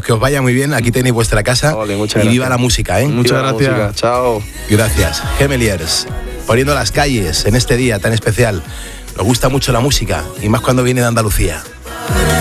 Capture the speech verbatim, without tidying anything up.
que os vaya muy bien. Aquí tenéis vuestra casa. Ole, muchas y gracias. viva la música, ¿eh? Muchas Viva la gracias. música. Chao. Gracias. Gemeliers, poniendo las calles en este día tan especial. Nos gusta mucho la música y más cuando viene de Andalucía.